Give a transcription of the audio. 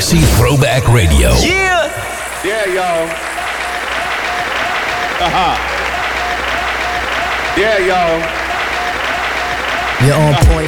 Legacy Throwback Radio. Yeah! Yeah, y'all. Yeah, y'all. You're on point